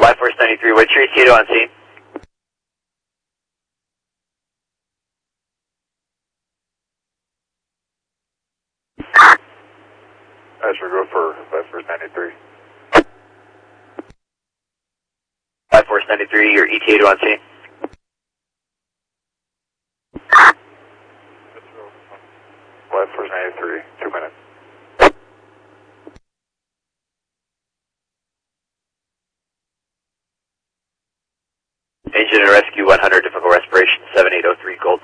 Life Force 93, what's your ETA on scene? I should go for Life Force 93. Life Force 93, your ETA on scene? Life Force 93, 2 minutes. Engine and rescue 100, difficult respiration, 7803 Gold.